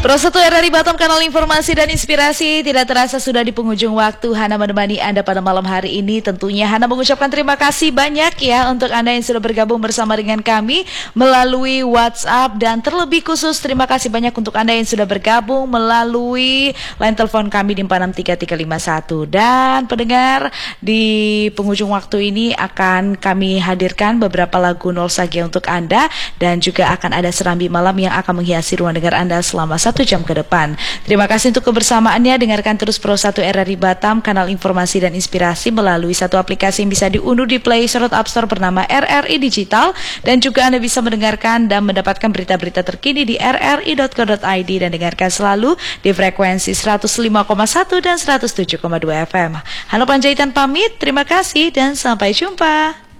Pro 1 RRI Batam, kanal informasi dan inspirasi. Tidak terasa sudah di penghujung waktu Hana menemani Anda pada malam hari ini. Tentunya Hana mengucapkan terima kasih banyak ya untuk Anda yang sudah bergabung bersama dengan kami melalui WhatsApp. Dan terlebih khusus terima kasih banyak untuk Anda yang sudah bergabung melalui line telepon kami di 463351. Dan pendengar, di penghujung waktu ini akan kami hadirkan beberapa lagu nostalgia untuk Anda. Dan juga akan ada serambi malam yang akan menghiasi ruang dengar Anda selama 1 jam ke depan. Terima kasih untuk kebersamaannya. Dengarkan terus Pro 1 RRI Batam, kanal informasi dan inspirasi melalui satu aplikasi yang bisa diunduh di Play Store atau App Store bernama RRI Digital. Dan juga Anda bisa mendengarkan dan mendapatkan berita-berita terkini di rri.co.id dan dengarkan selalu di frekuensi 105,1 dan 107,2 FM. Halo Panjaitan pamit, terima kasih dan sampai jumpa.